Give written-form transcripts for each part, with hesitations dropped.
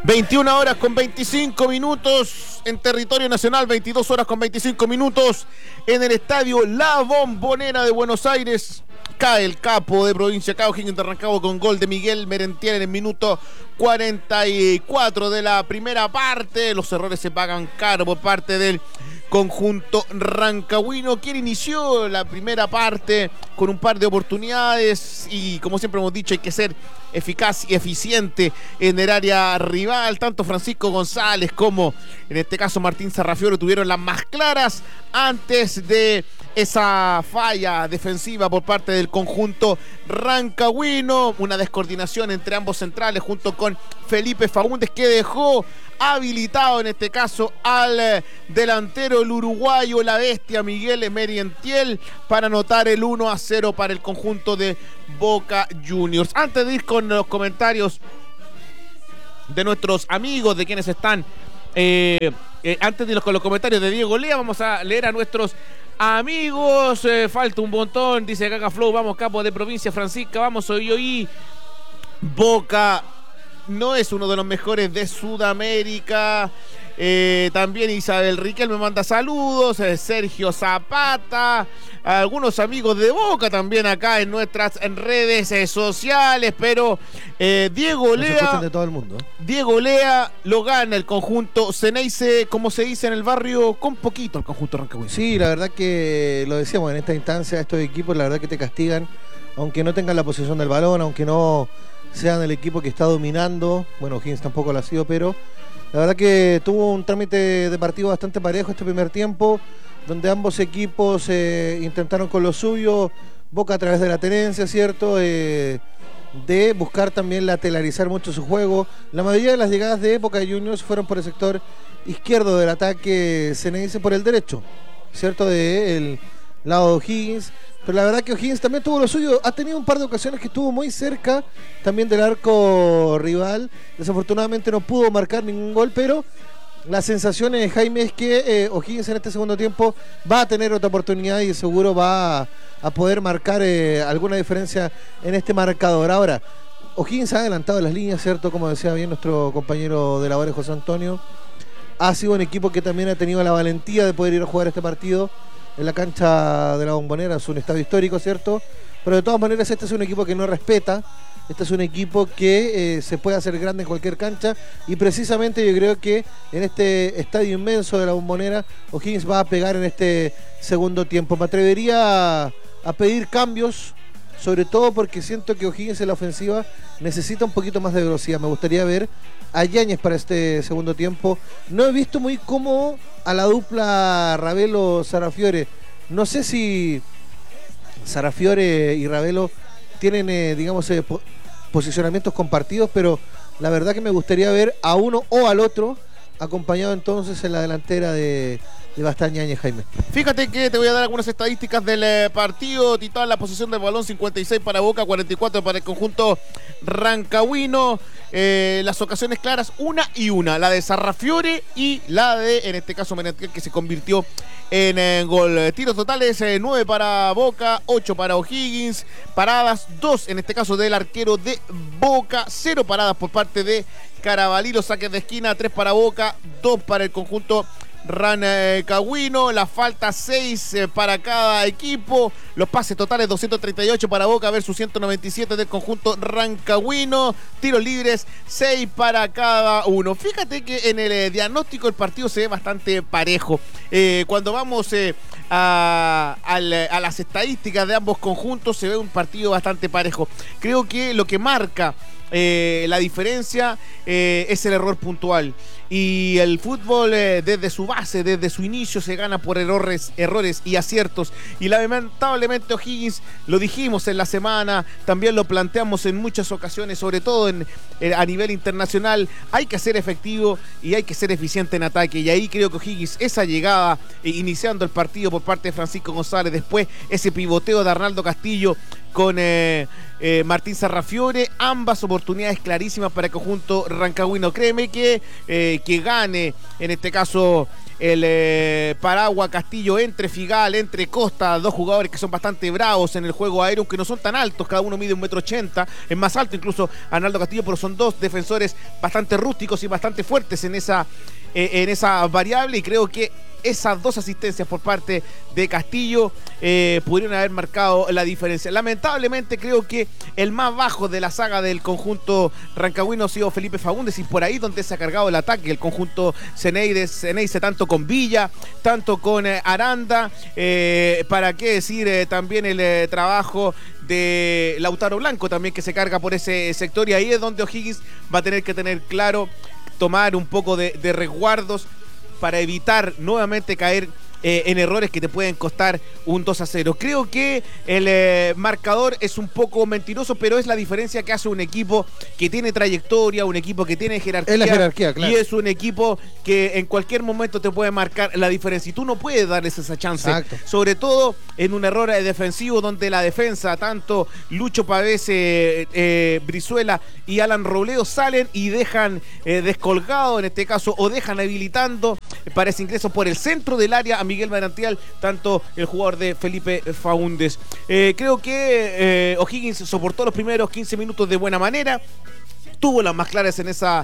21 horas con 25 minutos en territorio nacional, 22 horas con 25 minutos en el estadio La Bombonera de Buenos Aires. Cae el capo de provincia, O'Higgins de Rancagua, con gol de Miguel Merentiel en el minuto 44 de la primera parte. Los errores se pagan caro por parte del conjunto rancagüino, quien inició la primera parte con un par de oportunidades y, como siempre hemos dicho, hay que ser eficaz y eficiente en el área rival. Tanto Francisco González como, en este caso, Martín Sarrafiore tuvieron las más claras antes de esa falla defensiva por parte del conjunto rancagüino. Una descoordinación entre ambos centrales junto con Felipe Faúndez, que dejó habilitado en este caso al delantero, el uruguayo, la bestia Miguel Merentiel, para anotar el 1-0 para el conjunto de Boca Juniors. Antes de ir con los comentarios de nuestros amigos, de quienes están antes de ir con los comentarios de Diego Lea, vamos a leer a nuestros amigos. Falta un montón, dice Gaga Flow. Vamos, capo de provincia, Francisca, vamos, hoy Boca no es uno de los mejores de Sudamérica. También Isabel Riquel me manda saludos. Sergio Zapata, algunos amigos de Boca también acá en nuestras redes sociales. Pero Diego Lea, de todo el mundo. Diego Lea lo gana el conjunto Ceneice, como se dice en el barrio, con poquito el conjunto rancagüino. Sí, la verdad que lo decíamos en esta instancia, estos equipos la verdad que te castigan, aunque no tengan la posesión del balón, aunque no sean el equipo que está dominando. Bueno, O'Higgins tampoco lo ha sido, pero la verdad que tuvo un trámite de partido bastante parejo este primer tiempo, donde ambos equipos intentaron con lo suyo. Boca a través de la tenencia, ¿cierto? De buscar también lateralizar mucho su juego. La mayoría de las llegadas de Boca Juniors fueron por el sector izquierdo del ataque Ceneice, por el derecho, ¿cierto? Del lado de O'Higgins. Pero la verdad que O'Higgins también tuvo lo suyo. Ha tenido un par de ocasiones que estuvo muy cerca también del arco rival. Desafortunadamente no pudo marcar ningún gol, pero la sensación, Jaime, es que O'Higgins en este segundo tiempo va a tener otra oportunidad y seguro va a poder marcar alguna diferencia en este marcador. Ahora, O'Higgins ha adelantado las líneas, ¿cierto? Como decía bien nuestro compañero de labores, José Antonio. Ha sido un equipo que también ha tenido la valentía de poder ir a jugar este partido en la cancha de la Bombonera. Es un estadio histórico, ¿cierto? Pero de todas maneras este es un equipo que no respeta. Este es un equipo que se puede hacer grande en cualquier cancha, y precisamente yo creo que en este estadio inmenso de la Bombonera O'Higgins va a pegar en este segundo tiempo. Me atrevería a pedir cambios, sobre todo porque siento que O'Higgins en la ofensiva necesita un poquito más de velocidad. Me gustaría ver a Yáñez para este segundo tiempo. No he visto muy cómodo a la dupla Ravelo-Sarrafiore. No sé si Sarrafiore y Ravelo tienen, digamos, posicionamientos compartidos, pero la verdad que me gustaría ver a uno o al otro acompañado entonces en la delantera de Bastián Yáñez, Jaime. Fíjate que te voy a dar algunas estadísticas del partido. Titular: la posesión del balón 56 para Boca, 44 para el conjunto rancagüino. Las ocasiones claras, una y una, la de Sarrafiore y la de, en este caso, Merentiel, que se convirtió en gol. Tiros totales, 9 para Boca, 8 para O'Higgins. Paradas, 2 en este caso del arquero de Boca, 0 paradas por parte de Carabalí. Los saques de esquina, 3 para Boca, 2 para el conjunto rancagüino. La falta, 6 para cada equipo. Los pases totales, 238 para Boca versus 197 del conjunto rancagüino. Tiros libres, 6 para cada uno. Fíjate que en el diagnóstico el partido se ve bastante parejo. Cuando vamos a las estadísticas de ambos conjuntos, se ve un partido bastante parejo. Creo que lo que marca la diferencia es el error puntual, y el fútbol desde su base, desde su inicio, se gana por errores y aciertos, y lamentablemente O'Higgins, lo dijimos en la semana, también lo planteamos en muchas ocasiones, sobre todo a nivel internacional, hay que ser efectivo y hay que ser eficiente en ataque, y ahí creo que O'Higgins, esa llegada iniciando el partido por parte de Francisco González, después ese pivoteo de Arnaldo Castillo con Martín Sarrafiore, ambas oportunidades clarísimas para el conjunto rancagüino. Créeme que gane en este caso el Paragua Castillo entre Figal, entre Costa, dos jugadores que son bastante bravos en el juego aéreo, que no son tan altos, cada uno mide 1,80 m, es más alto incluso Arnaldo Castillo, pero son dos defensores bastante rústicos y bastante fuertes en esa variable, y creo que esas dos asistencias por parte de Castillo pudieron haber marcado la diferencia. Lamentablemente creo que el más bajo de la saga del conjunto rancagüino ha sido Felipe Faúndez, y por ahí donde se ha cargado el ataque el conjunto Ceneice, tanto con Villa, tanto con Aranda, para qué decir también el trabajo de Lautaro Blanco también, que se carga por ese sector, y ahí es donde O'Higgins va a tener que tener claro, tomar un poco de resguardos para evitar nuevamente caer en errores que te pueden costar un 2-0. Creo que el marcador es un poco mentiroso, pero es la diferencia que hace un equipo que tiene trayectoria, un equipo que tiene jerarquía. Es la jerarquía, claro. Y es un equipo que en cualquier momento te puede marcar la diferencia, y tú no puedes darles esa chance. Exacto. Sobre todo en un error defensivo donde la defensa, tanto Lucho Pavés, Brizuela y Alan Robledo, salen y dejan descolgado en este caso, o dejan habilitando para ese ingreso por el centro del área a Miguel Marantial, tanto el jugador de Felipe Faúndez. Creo que O'Higgins soportó los primeros 15 minutos de buena manera. Tuvo las más claras en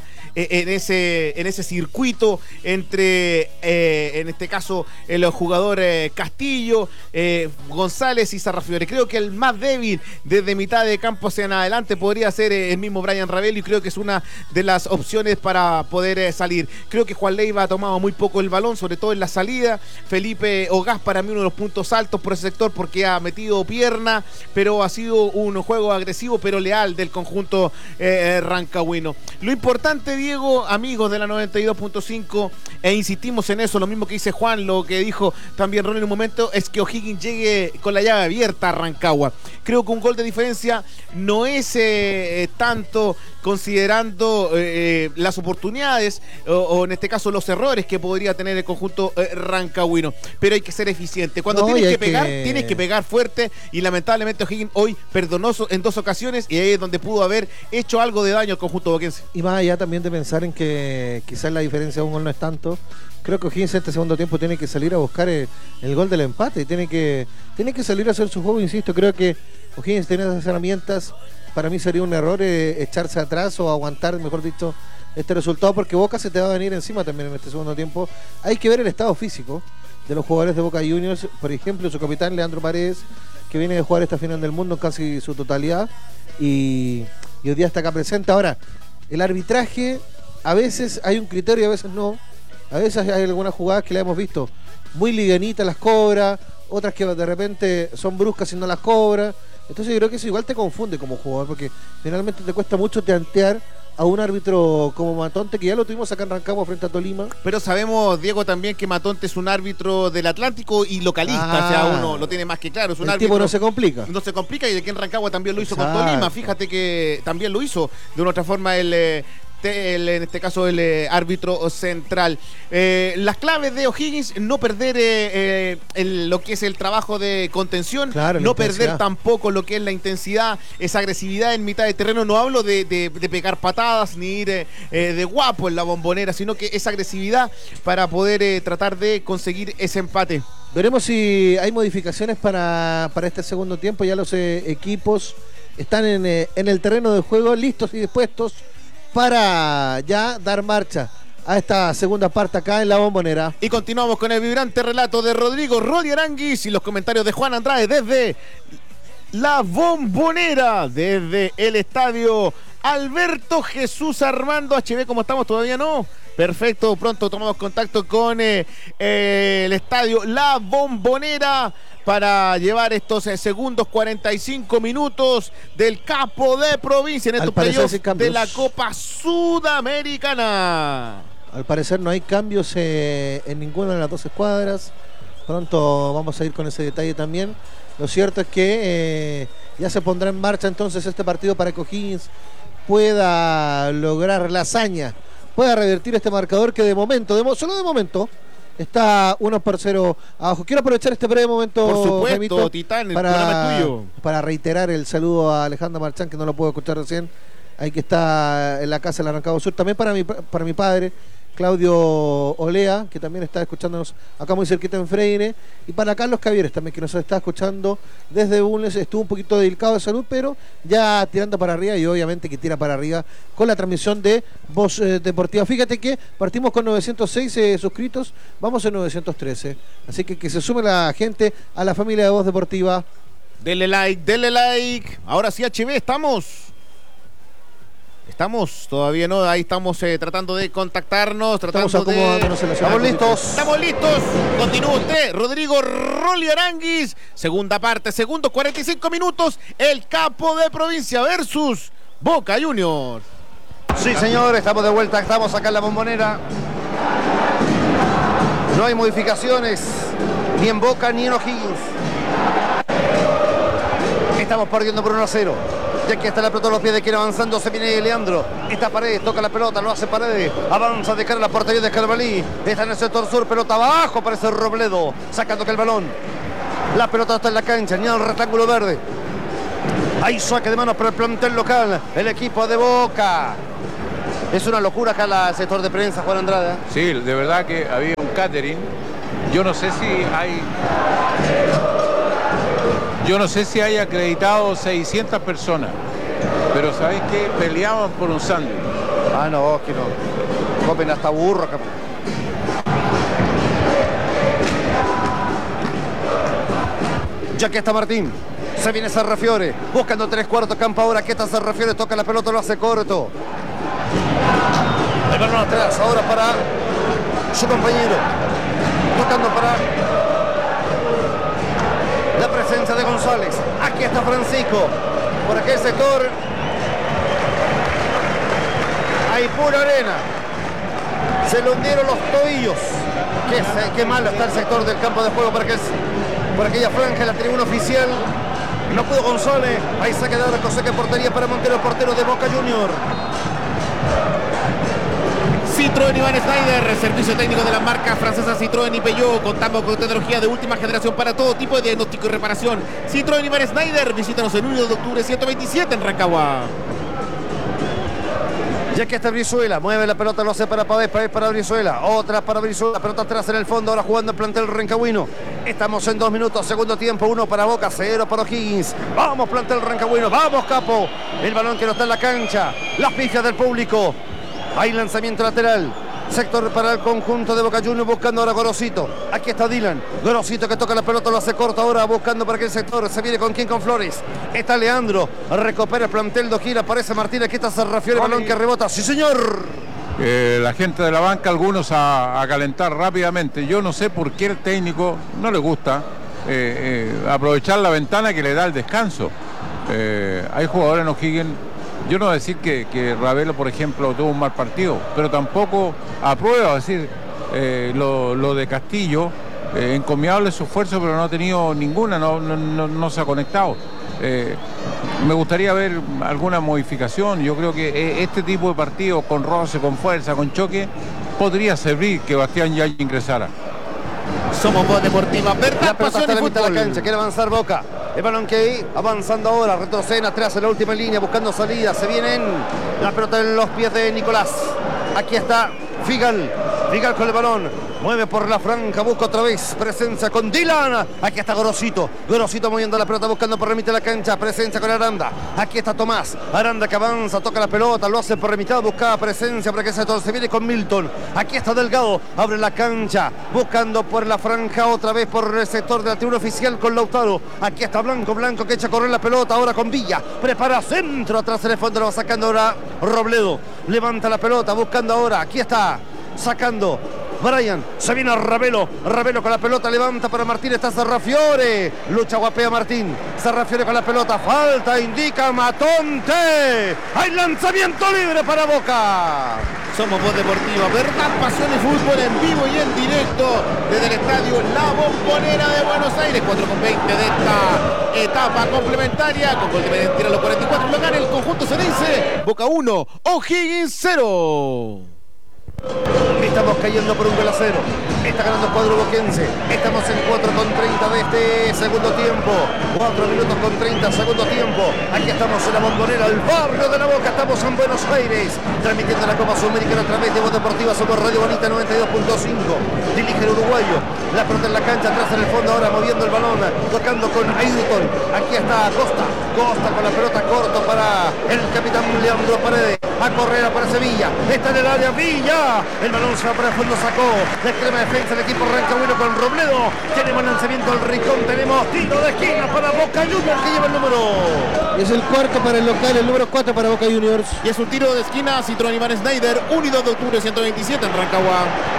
ese circuito entre, en este caso, el jugador Castillo, González y Sarrafiore. Creo que el más débil desde mitad de campo hacia en adelante podría ser el mismo Brian Ravelli, y creo que es una de las opciones para poder salir. Creo que Juan Leiva ha tomado muy poco el balón, sobre todo en la salida. Felipe Ogás, para mí, uno de los puntos altos por ese sector, porque ha metido pierna, pero ha sido un juego agresivo pero leal del conjunto rancagüino. Lo importante, Diego, amigos de la 92.5, e insistimos en eso, lo mismo que dice Juan, lo que dijo también Ron en un momento, es que O'Higgins llegue con la llave abierta a Rancagua. Creo que un gol de diferencia no es tanto, considerando las oportunidades o en este caso los errores que podría tener el conjunto rancagüino, pero hay que ser eficiente. Cuando tienes que pegar fuerte, y lamentablemente O'Higgins hoy perdonó en dos ocasiones, y ahí es donde pudo haber hecho algo de daño al conjunto boquense. Y más allá también de pensar en que quizás la diferencia de un gol no es tanto, creo que O'Higgins este segundo tiempo tiene que salir a buscar el gol del empate, y tiene que salir a hacer su juego. Insisto, creo que O'Higgins tiene esas herramientas. Para mí sería un error echarse atrás o aguantar, mejor dicho, este resultado, porque Boca se te va a venir encima también en este segundo tiempo. Hay que ver el estado físico de los jugadores de Boca Juniors, por ejemplo, su capitán Leandro Paredes, que viene de jugar esta final del mundo en casi su totalidad, y hoy día está acá presente. Ahora, el arbitraje, a veces hay un criterio y a veces no. A veces hay algunas jugadas que la hemos visto muy livianitas, las cobra, otras que de repente son bruscas y no las cobra. Entonces yo creo que eso igual te confunde como jugador, porque finalmente te cuesta mucho tantear a un árbitro como Matonte, que ya lo tuvimos acá en Rancagua frente a Tolima. Pero sabemos, Diego, también que Matonte es un árbitro del Atlántico y localista, o sea, uno lo tiene más que claro. Es un árbitro, tipo no se complica. No se complica, y de que en Rancagua también lo hizo Exacto. con Tolima. Fíjate que también lo hizo de una otra forma en este caso el árbitro central. Las claves de O'Higgins: no perder lo que es el trabajo de contención, claro, no perder tampoco lo que es la intensidad, esa agresividad en mitad de terreno. No hablo de pegar patadas ni ir de guapo en la Bombonera, sino que esa agresividad para poder tratar de conseguir ese empate. Veremos si hay modificaciones para este segundo tiempo. Ya los equipos están en el terreno de juego, listos y dispuestos para ya dar marcha a esta segunda parte acá en la Bombonera. Y continuamos con el vibrante relato de Rodrigo Rolly Aranguis y los comentarios de Juan Andrade desde la Bombonera, desde el estadio Alberto Jesús Armando HB. ¿Cómo estamos? ¿Todavía no? Perfecto, pronto tomamos contacto con el estadio La Bombonera para llevar estos segundos 45 minutos del capo de provincia en estos playoffs de la Copa Sudamericana. Al parecer no hay cambios en ninguna de las dos escuadras. Pronto vamos a ir con ese detalle también. Lo cierto es que ya se pondrá en marcha entonces este partido para que O'Higgins pueda lograr la hazaña, pueda revertir este marcador que de momento, solo de momento, está 1-0 abajo. Quiero aprovechar este breve momento, por supuesto, Gemito, Titán, el programa es tuyo, para reiterar el saludo a Alejandra Marchán, que no lo puedo escuchar recién, ahí que está en la casa del Arrancado Sur. También para mi padre, Claudio Olea, que también está escuchándonos acá muy cerquita en Freire, y para Carlos Cavieres también, que nos está escuchando desde Bulnes. Estuvo un poquito delicado de salud, pero ya tirando para arriba, y obviamente que tira para arriba con la transmisión de Voz Deportiva. Fíjate que partimos con 906 suscritos, vamos en 913, así que se sume la gente a la familia de Voz Deportiva. Denle like, denle like. Ahora sí, HB, estamos todavía no, ahí estamos tratando de contactarnos, Estamos listos. Estamos listos. Continúa usted, Rodrigo Rolly Aranguis. Segunda parte, segundos 45 minutos. El capo de provincia versus Boca Juniors. Sí, señor, estamos de vuelta, estamos acá en la Bombonera. No hay modificaciones, ni en Boca ni en O'Higgins. Estamos perdiendo por 1-0. Ya que está la pelota a los pies de quien avanzando, se viene Leandro. Esta Paredes, toca la pelota, lo hace Paredes. Avanza de cara a la portería de Carvalí. Está en el sector sur, pelota abajo, parece Robledo. Sacando que el balón. La pelota está en la cancha, ni en el rectángulo verde. Hay saque de manos para el plantel local. El equipo de Boca. Es una locura acá el sector de prensa, Juan Andrade. Sí, de verdad que había un catering. Yo no sé si hay acreditado 600 personas, pero ¿sabéis qué? Peleaban por un sándwich. Ah, no, que no. Comen hasta burro acá. Ya que está Martín. Se viene Sarrafiore. Buscando 3/4 campo ahora. Aquí está Sarrafiore. Toca la pelota, lo hace corto. El balón atrás. Ahora para su compañero. Tocando para la presencia de González. Aquí está Francisco. Por aquel sector hay pura arena. Se le hundieron los tobillos. Qué mal está el sector del campo de juego por aquella franja de la tribuna oficial. No pudo González. Ahí saque de arco, saque de portería para Montero, portero de Boca Junior. Citroën Iván Schneider, servicio técnico de la marca francesa Citroën y Peugeot. Contamos con tecnología de última generación para todo tipo de diagnóstico y reparación. Citroën Iván Schneider, visítanos el 1 de octubre 127 en Rancagua. Ya que está Brizuela, mueve la pelota, lo hace para Pavés, Pavés para Brizuela, otra para Brizuela, pelota atrás en el fondo, ahora jugando el plantel rancagüino. Estamos en 2 minutos, segundo tiempo, 1 para Boca, 0 para O'Higgins. Vamos plantel rancagüino, vamos Capo. El balón que no está en la cancha, las pifias del público. Hay lanzamiento lateral. Sector para el conjunto de Boca Juniors, buscando ahora Gorosito. Aquí está Dylan. Gorosito que toca la pelota, lo hace corto ahora, buscando para aquel sector. Se viene con quién, con Flores. Está Leandro. Recupera el plantel de Ojira. Aparece Martín. Aquí está Sarrafiore, el balón que rebota. ¡Sí, señor! La gente de la banca, algunos a calentar rápidamente. Yo no sé por qué el técnico no le gusta aprovechar la ventana que le da el descanso. Hay jugadores en O'Higgins. Yo no voy a decir que Ravelo, por ejemplo, tuvo un mal partido, pero tampoco aprueba, es decir, lo de Castillo, encomiable su esfuerzo, pero no ha tenido ninguna, no se ha conectado. Me gustaría ver alguna modificación. Yo creo que este tipo de partidos con roce, con fuerza, con choque, podría servir que Bastián ya ingresara. Somos Voz Deportiva, verdad, la pelota está en la mitad de la fútbol. cancha, quiere avanzar Boca. El balón que avanzando ahora, retroceden atrás en la última línea, buscando salida. Se vienen la pelota en los pies de Nicolás. Aquí está Figal. Figal con el balón. Mueve por la franja, busca otra vez. Presencia con Dylan. Aquí está Gorosito. Gorosito moviendo la pelota, buscando por la mitad de la cancha. Presencia con Aranda. Aquí está Tomás. Aranda que avanza, toca la pelota, lo hace por la mitad, busca presencia para que se viene con Milton. Aquí está Delgado. Abre la cancha, buscando por la franja otra vez por el sector de la tribuna oficial con Lautaro. Aquí está Blanco. Blanco que echa a correr la pelota ahora con Villa. Prepara centro atrás en el fondo, lo va sacando ahora Robledo. Levanta la pelota, buscando ahora. Aquí está sacando Brian, se viene Ravelo. Ravelo con la pelota, levanta para Martín, está Sarrafiore. Lucha, guapea Martín. Sarrafiore con la pelota, falta, indica Matonte. Hay lanzamiento libre para Boca. Somos Voz Deportiva, verdad, pasión y fútbol en vivo y en directo desde el estadio La Bombonera de Buenos Aires. 4:20 de esta etapa complementaria. Con gol de Medellín a los 44 lo gana el conjunto, se dice Boca 1, O'Higgins 0. Estamos cayendo por 1-0. Está ganando el cuadro boquense. Estamos en 4:30 de este segundo tiempo. 4 minutos con 30 segundo tiempo. Aquí estamos en la Bombonera, el barrio de La Boca. Estamos en Buenos Aires, transmitiendo la Copa Sudamericana a través de Voz Deportiva. Somos Radio Bonita 92.5. Dirige el uruguayo. La pelota en la cancha, atrás en el fondo, ahora moviendo el balón, tocando con Ayrton. Aquí está Costa. Costa con la pelota corto para el capitán Leandro Paredes. A correr para Sevilla. Está en el área Villa. El balón se va para el fondo, sacó de extrema defensa el equipo rancagüino con Robledo. Tenemos lanzamiento al rincón. Tenemos tiro de esquina para Boca Juniors, que lleva el número. Es el cuarto para el local, el número 4 para Boca Juniors. Y es un tiro de esquina Citroën Iván Schneider, 1 y 2 de octubre 127 en Rancagua.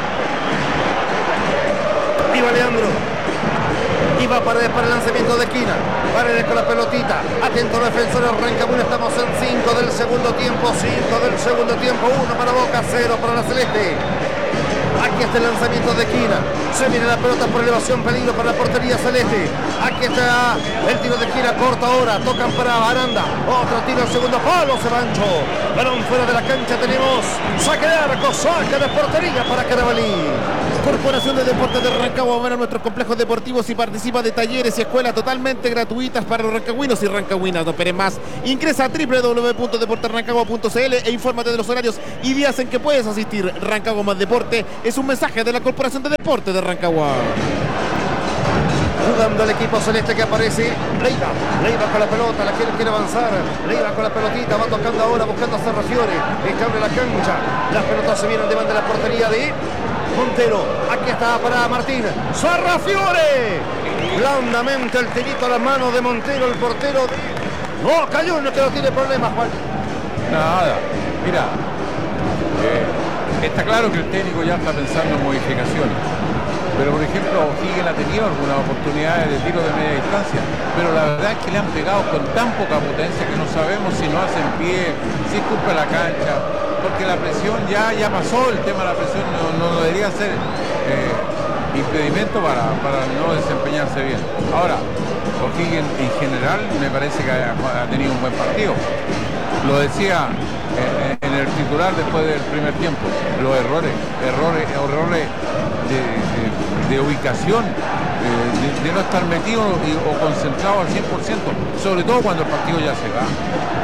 Viva Leandro. Y va Paredes para el lanzamiento de esquina. Paredes con la pelotita. Atento los defensores Rancagüino. Estamos en 5 del segundo tiempo. 5 del segundo tiempo. 1 para Boca, 0 para la Celeste. Aquí está el lanzamiento de esquina. Se viene la pelota por elevación, peligro para la portería celeste. Aquí está el tiro de esquina corto ahora. Tocan para Aranda. Otro tiro al segundo palo, Cebancho. Balón fuera de la cancha. Tenemos saque de arco, saque de portería para Carabalí. Corporación de Deportes de Rancagua va a nuestros complejos deportivos y participa de talleres y escuelas totalmente gratuitas para los rancagüinos y rancagüinas. No esperes más. Ingresa a www.deportesrancagua.cl e infórmate de los horarios y días en que puedes asistir. Rancagua más deporte es un mensaje de la Corporación de Deportes de Rancagua. Jugando el equipo celeste que aparece Leiva con la pelota, la quiere avanzar. Leiva con la pelotita, va tocando ahora, buscando a Sarrafiore. Está abre la cancha. Las pelotas se vienen delante de la portería de Montero. Aquí está para Martín. Sarrafiore. Blandamente el tirito a las manos de Montero, el portero de Boca Juniors, que no tiene problemas, Juan. Nada, mira, está claro que el técnico ya está pensando en modificaciones. Pero por ejemplo, O'Higgins ha tenido algunas oportunidades de tiro de media distancia, pero la verdad es que le han pegado con tan poca potencia que no sabemos si no hacen pie, si escupe la cancha, porque la presión ya pasó, el tema de la presión no debería ser impedimento para no desempeñarse bien. Ahora, O'Higgins en general me parece que ha tenido un buen partido. Lo decía en el titular después del primer tiempo, los errores de ubicación, de no estar metido o concentrado al 100%, sobre todo cuando el partido ya se va.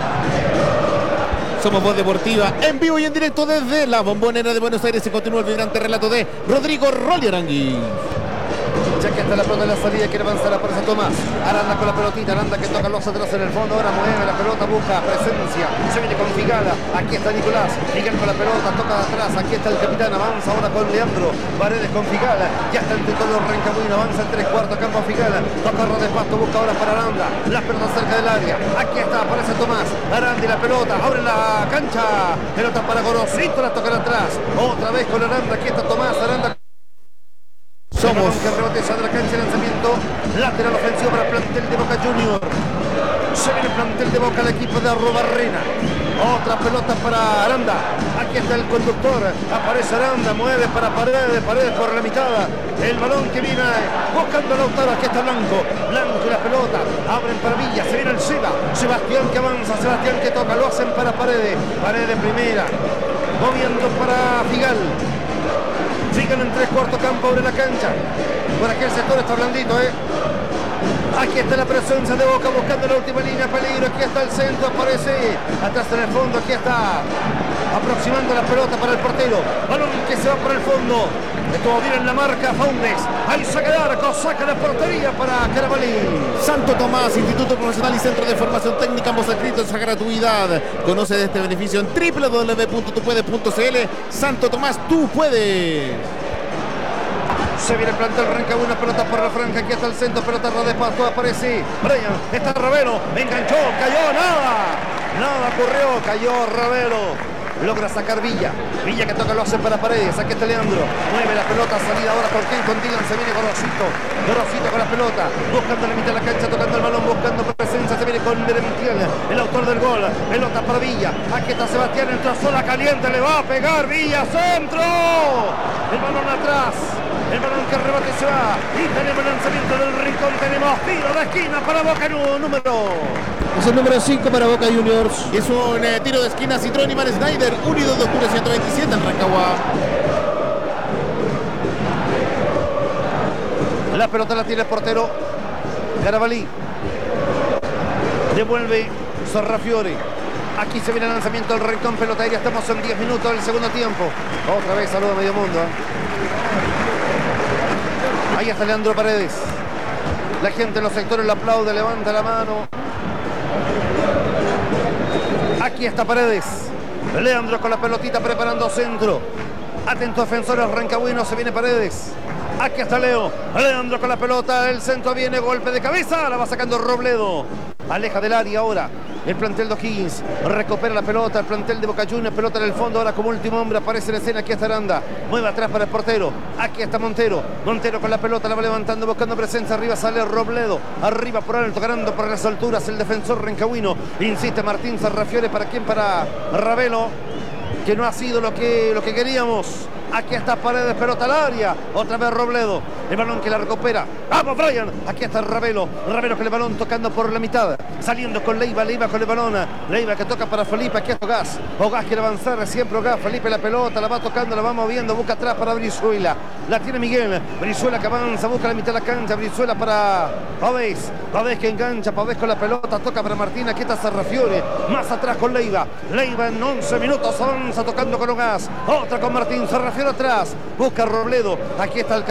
Somos Voz Deportiva, en vivo y en directo desde la Bombonera de Buenos Aires. Se continúa el vibrante relato de Rodrigo Rolly Arangui. Ya que está la pelota en la salida, quiere avanzar, aparece Tomás. Aranda con la pelotita, Aranda que toca los atrás en el fondo, ahora mueve la pelota, busca presencia, se viene con Figala, aquí está Nicolás, Miguel con la pelota, toca de atrás, aquí está el capitán, avanza ahora con Leandro, Paredes con Figala, ya está el todo Rancagüino, avanza el 3/4 campo a Figala, toca de pasto, busca ahora para Aranda, la pelota cerca del área, aquí está, aparece Tomás, Aranda y la pelota, abre la cancha, pelota para Gorosito, la toca atrás, otra vez con Aranda, aquí está Tomás, Aranda. Somos que rebote de la cancha, lanzamiento lateral ofensivo para el plantel de Boca Juniors. Se viene el plantel de Boca, el equipo de Arrobarrena. Otra pelota para Aranda. Aquí está el conductor. Aparece Aranda, mueve para Paredes por la mitad. El balón que viene buscando a Lautaro. Aquí está Blanco. Blanco y la pelota. Abren para Villa. Se viene el Seba. Sebastián que avanza. Sebastián que toca. Lo hacen para Paredes. Paredes primera. Moviendo para Figal. Figal en 3/4 campo, abre la cancha. Por aquel sector está blandito, Aquí está la presencia de Boca buscando la última línea, peligro. Aquí está el centro, aparece atrás en el fondo. Aquí está aproximando la pelota para el portero. Balón que se va por el fondo. Estuvo bien en la marca Faundes. Ahí saca de arco, saca de portería para Carabalí. Santo Tomás, Instituto Profesional y Centro de Formación Técnica, ambos inscritos en gratuidad. Conoce de este beneficio en www.tupuedes.cl. Santo Tomás, tú puedes. Se viene el plantel Rancagüino, una pelota por la franja, aquí está el centro, pelota de pasto, aparece Brian, está Ravelo, enganchó, cayó, nada ocurrió, cayó Ravelo, logra sacar Villa que toca, lo hacen para Paredes, aquí está Leandro, mueve la pelota, salida ahora con quién, con Dylan, se viene Gorosito con la pelota, buscando la mitad de la cancha, tocando el balón, buscando presencia, se viene con Merentiel, el autor del gol, pelota para Villa, aquí está Sebastián, entra sola caliente, le va a pegar Villa, centro, el balón atrás. El balón que rebate se va. Y tenemos el lanzamiento del rincón. Tenemos tiro de esquina para Boca número. Es el número 5 para Boca Juniors. Es un tiro de esquina Citroën Iván Schneider. 1 y 2 de octubre 127 en Rancagua. La pelota la tiene el portero Garabalí. Devuelve Sarrafiore. Aquí se viene el lanzamiento del Rincón, pelota aérea. Estamos en 10 minutos del segundo tiempo. Otra vez saludo a medio mundo. Ahí está Leandro Paredes. La gente en los sectores lo aplaude, levanta la mano. Aquí está Paredes. Leandro con la pelotita preparando centro. Atento defensores rancagüinos, se viene Paredes. Aquí está Leo. Leandro con la pelota, el centro viene, golpe de cabeza, la va sacando Robledo. Aleja del área ahora el plantel de O'Higgins. Recupera la pelota, el plantel de Boca Juniors, pelota en el fondo, ahora como último hombre aparece en escena. Aquí está Aranda, mueve atrás para el portero. Aquí está Montero. Montero con la pelota, la va levantando, buscando presencia. Arriba sale Robledo, arriba por alto, ganando por las alturas el defensor rancagüino. Insiste Martín Sarrafiore, ¿para quién? Para Ravelo, que no ha sido lo que queríamos. Aquí está Paredes, pelota al área. Otra vez Robledo. El balón que la recupera. ¡Vamos, Brian! Aquí está Ravelo. Ravelo con el balón tocando por la mitad. Saliendo con Leiva. Leiva con el balón. Leiva que toca para Felipe. Aquí está Ogás. Ogás quiere avanzar. Siempre Ogás. Felipe la pelota. La va tocando, la va moviendo. Busca atrás para Brizuela. La tiene Miguel. Brizuela que avanza. Busca la mitad de la cancha. Brizuela para Pavés. Pavés que engancha. Pavés con la pelota. Toca para Martín. Aquí está Sarrafiore. Más atrás con Leiva. Leiva en 11 minutos avanza tocando con Ogás. Otra con Martín. Sarrafiore atrás. Busca Robledo. Aquí está el